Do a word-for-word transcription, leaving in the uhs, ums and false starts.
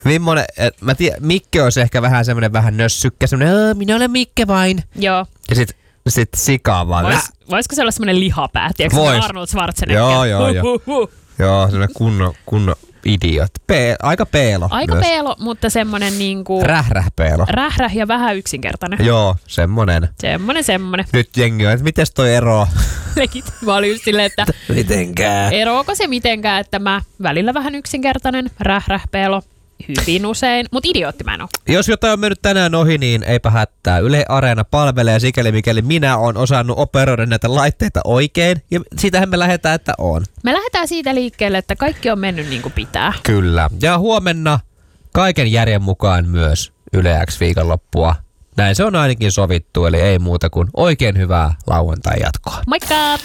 Mimmonen, et, mä tiedän, Mikke olisi ehkä vähän semmoinen vähän nössykkä, semmoinen, minä olen Mikke vain. Joo. Ja sit, sit Sika vaan. Vois, voisiko se olla semmoinen lihapää, tiedätkö Vois. Arnold Schwarzenegger? Joo, joo, huh, joo. huh, huh. Joo, semmoinen kunno, kunno idiot. Pe- aika peelo. Aika myös. peelo, mutta semmonen niinku... Rähräh-peelo. Rähräh ja vähän yksinkertainen. Joo, semmonen. Semmonen, semmonen. Nyt jengi on, että mites toi ero? Legit. Mä olin just silleen, että Mitenkään? eroako se mitenkään, että mä välillä vähän yksinkertainen, rähräh, peelo, hyvin usein, mutta idiootti mä en oo. Jos jotain on mennyt tänään ohi, niin eipä hätää. Yle Areena palvelee sikäli mikäli minä oon osannut operoida näitä laitteita oikein. Ja siitähän me lähdetään, että on. Me lähdetään siitä liikkeelle, että kaikki on mennyt niin kuin pitää. Kyllä. Ja huomenna kaiken järjen mukaan myös Yle X viikonloppua. Näin se on ainakin sovittu, eli ei muuta kuin oikein hyvää lauantai jatkoa. Moikka!